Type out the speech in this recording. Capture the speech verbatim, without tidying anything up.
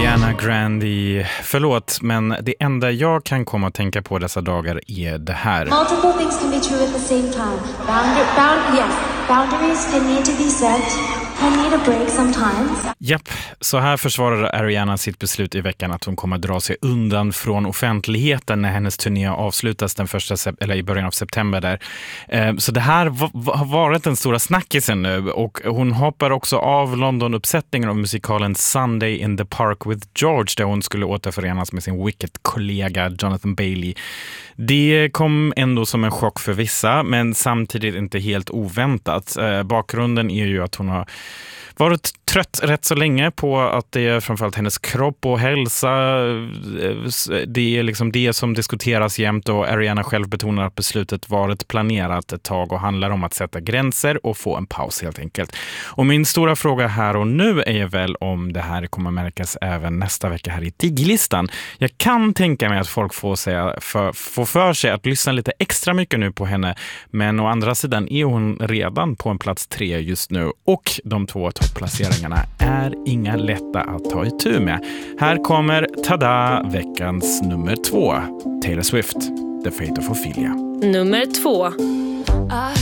Ariana Grande. Förlåt, men det enda jag kan komma att tänka på dessa dagar är det här. Multiple things can be true at the same time. Boundar- bound- yes. Boundaries can need to be set. Can need a break sometimes. Japp, så här försvarar Ariana sitt beslut i veckan att hon kommer att dra sig undan från offentligheten när hennes turné avslutas den första sep- eller i början av september där. Eh, så det här v- v- har varit den stora snackisen nu, och hon hoppar också av London-uppsättningen av musikalen Sunday in the Park with George där hon skulle återförenas med sin Wicked-kollega Jonathan Bailey. Det kom ändå som en chock för vissa, men samtidigt inte helt oväntat. Eh, bakgrunden är ju att hon har varit trött rätt så länge på att det är framförallt hennes kropp och hälsa. Det är liksom det som diskuteras jämt, och Ariana själv betonar att beslutet varit planerat ett tag och handlar om att sätta gränser och få en paus helt enkelt. Och min stora fråga här och nu är väl om det här kommer märkas även nästa vecka här i Diglistan. Jag kan tänka mig att folk får, säga för, får för sig att lyssna lite extra mycket nu på henne, men å andra sidan är hon redan på en plats tre just nu, och de två topplaceringarna är inga lätta att ta itu med. Här kommer, tada, veckans nummer två. Taylor Swift, The Fate of Ophelia. Nummer två.